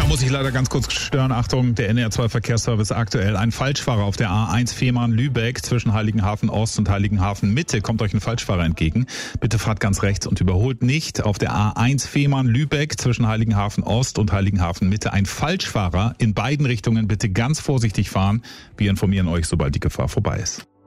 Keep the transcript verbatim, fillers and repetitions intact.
Muss ich leider ganz kurz stören. Achtung, der N R zwei Verkehrsservice aktuell. Ein Falschfahrer auf der A eins Fehmarn-Lübeck zwischen Heiligenhafen Ost und Heiligenhafen Mitte. Kommt euch ein Falschfahrer entgegen. Bitte fahrt ganz rechts und überholt nicht. Auf der A eins Fehmarn-Lübeck zwischen Heiligenhafen Ost und Heiligenhafen Mitte. Ein Falschfahrer in beiden Richtungen. Bitte ganz vorsichtig fahren. Wir informieren euch, sobald die Gefahr vorbei ist.